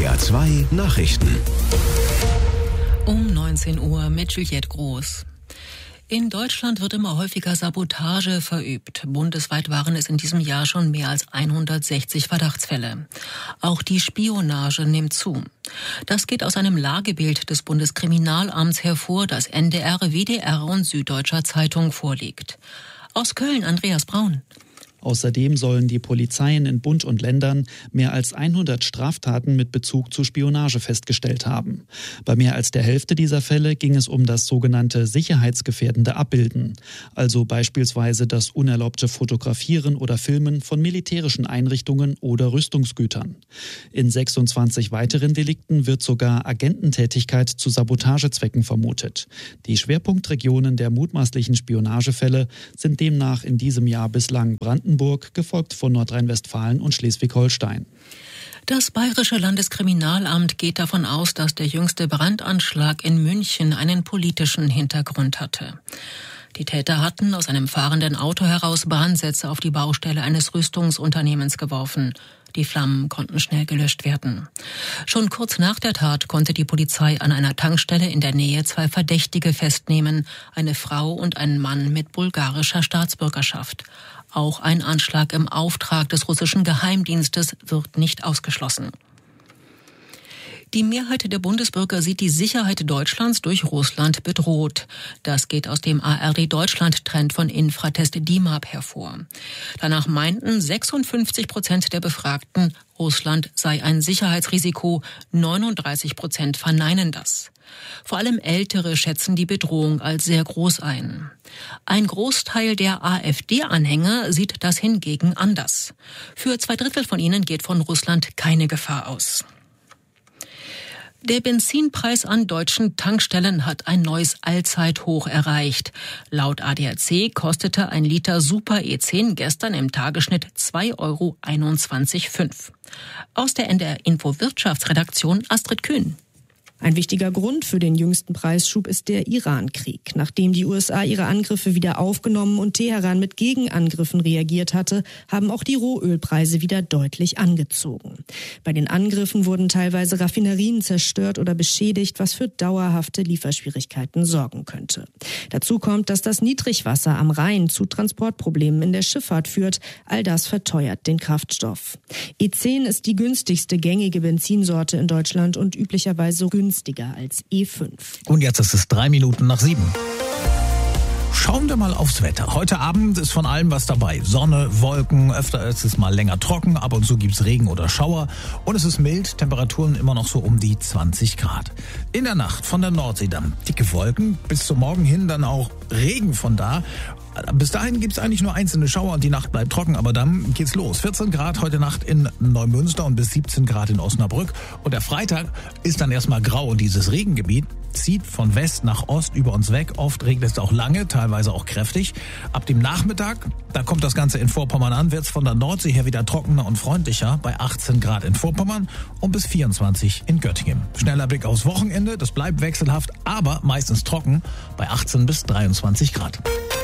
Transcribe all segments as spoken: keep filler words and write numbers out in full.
R zwei Nachrichten. Um neunzehn Uhr mit Juliette Groß. In Deutschland wird immer häufiger Sabotage verübt. Bundesweit waren es in diesem Jahr schon mehr als hundertsechzig Verdachtsfälle. Auch die Spionage nimmt zu. Das geht aus einem Lagebild des Bundeskriminalamts hervor, das N D R, W D R und Süddeutscher Zeitung vorliegt. Aus Köln, Andreas Braun. Außerdem sollen die Polizeien in Bund und Ländern mehr als hundert Straftaten mit Bezug zu Spionage festgestellt haben. Bei mehr als der Hälfte dieser Fälle ging es um das sogenannte sicherheitsgefährdende Abbilden, also beispielsweise das unerlaubte Fotografieren oder Filmen von militärischen Einrichtungen oder Rüstungsgütern. In sechsundzwanzig weiteren Delikten wird sogar Agententätigkeit zu Sabotagezwecken vermutet. Die Schwerpunktregionen der mutmaßlichen Spionagefälle sind demnach in diesem Jahr bislang Brandenburg, gefolgt von Nordrhein-Westfalen und Schleswig-Holstein. Das Bayerische Landeskriminalamt geht davon aus, dass der jüngste Brandanschlag in München einen politischen Hintergrund hatte. Die Täter hatten aus einem fahrenden Auto heraus Brandsätze auf die Baustelle eines Rüstungsunternehmens geworfen. Die Flammen konnten schnell gelöscht werden. Schon kurz nach der Tat konnte die Polizei an einer Tankstelle in der Nähe zwei Verdächtige festnehmen, eine Frau und einen Mann mit bulgarischer Staatsbürgerschaft. Auch ein Anschlag im Auftrag des russischen Geheimdienstes wird nicht ausgeschlossen. Die Mehrheit der Bundesbürger sieht die Sicherheit Deutschlands durch Russland bedroht. Das geht aus dem A R D Deutschland-Trend von Infratest D I M A P hervor. Danach meinten sechsundfünfzig Prozent der Befragten, Russland sei ein Sicherheitsrisiko, neununddreißig Prozent verneinen das. Vor allem Ältere schätzen die Bedrohung als sehr groß ein. Ein Großteil der AfD-Anhänger sieht das hingegen anders. Für zwei Drittel von ihnen geht von Russland keine Gefahr aus. Der Benzinpreis an deutschen Tankstellen hat ein neues Allzeithoch erreicht. Laut A D A C kostete ein Liter Super E zehn gestern im Tagesschnitt zwei Euro einundzwanzig Komma fünf. Aus der N D R Info Wirtschaftsredaktion Astrid Kühn. Ein wichtiger Grund für den jüngsten Preisschub ist der Iran-Krieg. Nachdem die U S A ihre Angriffe wieder aufgenommen und Teheran mit Gegenangriffen reagiert hatte, haben auch die Rohölpreise wieder deutlich angezogen. Bei den Angriffen wurden teilweise Raffinerien zerstört oder beschädigt, was für dauerhafte Lieferschwierigkeiten sorgen könnte. Dazu kommt, dass das Niedrigwasser am Rhein zu Transportproblemen in der Schifffahrt führt. All das verteuert den Kraftstoff. E zehn ist die günstigste gängige Benzinsorte in Deutschland und üblicherweise günstiger als E fünf. Und jetzt ist es drei Minuten nach sieben. Schauen wir mal aufs Wetter. Heute Abend ist von allem was dabei. Sonne, Wolken, öfter ist es mal länger trocken, ab und zu gibt's Regen oder Schauer. Und es ist mild, Temperaturen immer noch so um die zwanzig Grad. In der Nacht von der Nordsee dann dicke Wolken, bis zum Morgen hin dann auch Regen von da. Bis dahin gibt's eigentlich nur einzelne Schauer und die Nacht bleibt trocken, aber dann geht's los. vierzehn Grad heute Nacht in Neumünster und bis siebzehn Grad in Osnabrück. Und der Freitag ist dann erstmal grau und dieses Regengebiet zieht von West nach Ost über uns weg. Oft regnet es auch lange, teilweise auch kräftig. Ab dem Nachmittag, da kommt das Ganze in Vorpommern an, wird's von der Nordsee her wieder trockener und freundlicher bei achtzehn Grad in Vorpommern und bis vierundzwanzig in Göttingen. Schneller Blick aufs Wochenende, das bleibt wechselhaft, aber meistens trocken bei achtzehn bis dreiundzwanzig Grad.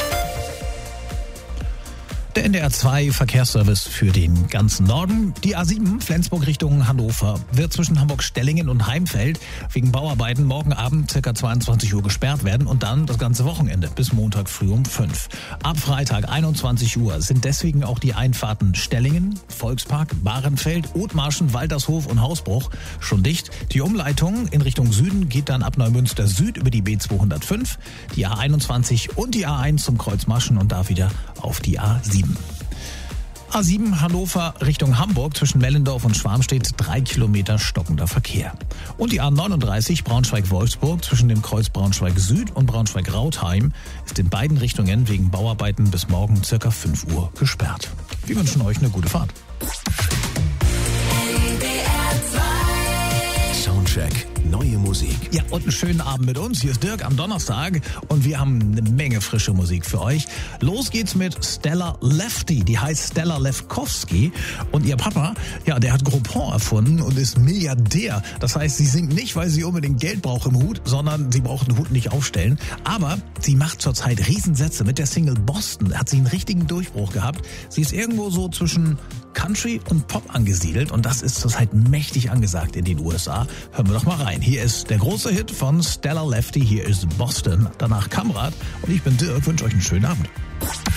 Der N D R zwei Verkehrsservice für den ganzen Norden. Die A sieben Flensburg Richtung Hannover wird zwischen Hamburg-Stellingen und Heimfeld wegen Bauarbeiten morgen Abend ca. zweiundzwanzig Uhr gesperrt werden und dann das ganze Wochenende bis Montag früh um fünf. Ab Freitag einundzwanzig Uhr sind deswegen auch die Einfahrten Stellingen, Volkspark, Bahrenfeld, Othmarschen, Waltershof und Hausbruch schon dicht. Die Umleitung in Richtung Süden geht dann ab Neumünster Süd über die B zweihundertfünf, die A einundzwanzig und die A eins zum Kreuz Maschen und da wieder auf die A sieben. A sieben Hannover Richtung Hamburg zwischen Mellendorf und Schwarmstedt drei Kilometer stockender Verkehr. Und die A neununddreißig Braunschweig-Wolfsburg zwischen dem Kreuz Braunschweig Süd und Braunschweig-Rautheim ist in beiden Richtungen wegen Bauarbeiten bis morgen circa fünf Uhr gesperrt. Wir wünschen euch eine gute Fahrt. Soundcheck. neue Musik. Ja, und einen schönen Abend mit uns. Hier ist Dirk am Donnerstag und wir haben eine Menge frische Musik für euch. Los geht's mit Stella Lefty. Die heißt Stella Lefkowski und ihr Papa, ja, der hat Groupon erfunden und ist Milliardär. Das heißt, sie singt nicht, weil sie unbedingt Geld braucht im Hut, sondern sie braucht den Hut nicht aufstellen. Aber sie macht zurzeit Riesensätze. Mit der Single Boston hat sie einen richtigen Durchbruch gehabt. Sie ist irgendwo so zwischen Country und Pop angesiedelt und das ist zurzeit mächtig angesagt in den U S A. Hören wir doch mal rein. Hier ist der große Hit von Stella Lefty. Hier ist Boston. Danach Kamrat und ich bin Dirk. Wünsche euch einen schönen Abend.